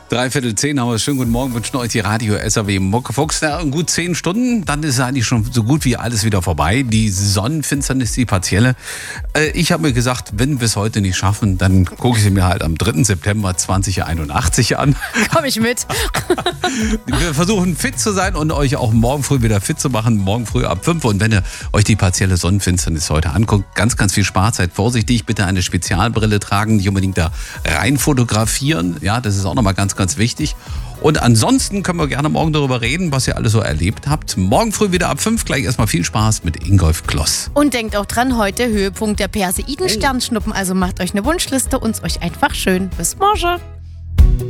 9:45 haben wir. Schönen guten Morgen, wünschen euch die Radio SAW Muckefuchs. Na, in gut 10 Stunden, dann ist eigentlich schon so gut wie alles wieder vorbei. Die Sonnenfinsternis, die partielle. Ich habe mir gesagt, wenn wir es heute nicht schaffen, dann gucke ich sie mir halt am 3. September 2081 an. Komm ich mit. Wir versuchen fit zu sein und euch auch morgen früh wieder fit zu machen. Morgen früh ab 5. Und wenn ihr euch die partielle Sonnenfinsternis heute anguckt, ganz, ganz viel Spaß. Seid vorsichtig. Bitte eine Spezialbrille tragen. Nicht unbedingt da rein fotografieren. Ja, das ist auch nochmal ganz, ganz wichtig. Und ansonsten können wir gerne morgen darüber reden, was ihr alles so erlebt habt. Morgen früh wieder ab 5. Gleich erstmal viel Spaß mit Ingolf Kloss. Und denkt auch dran, heute Höhepunkt der Perseiden-Sternschnuppen. Also macht euch eine Wunschliste und euch einfach schön. Bis morgen.